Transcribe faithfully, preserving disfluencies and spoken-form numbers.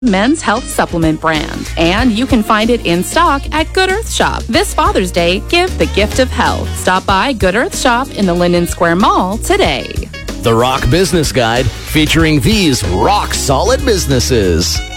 men's health supplement brand. And you can find it in stock at Good Earth Shop. This Father's Day, give the gift of health. Stop by Good Earth Shop in the Linden Square Mall today. The Rock Business Guide, featuring these rock-solid businesses.